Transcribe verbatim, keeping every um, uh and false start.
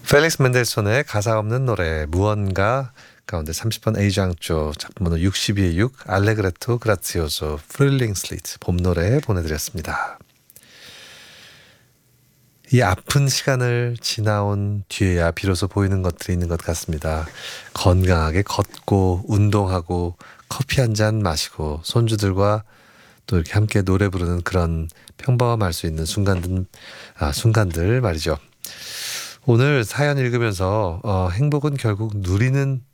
펠릭스 멘델손의 가사 없는 노래 무언가 가운데 삼십 번 A장조 작품번호 육십이의 육 알레그레토 그라치오소 프릴링 슬리트 봄 노래 보내드렸습니다. 이 아픈 시간을 지나온 뒤에야 비로소 보이는 것들이 있는 것 같습니다. 건강하게 걷고 운동하고 커피 한 잔 마시고 손주들과 또 이렇게 함께 노래 부르는 그런 평범함할 수 있는 순간들, 아, 순간들 말이죠. 오늘 사연 읽으면서 어, 행복은 결국 누리는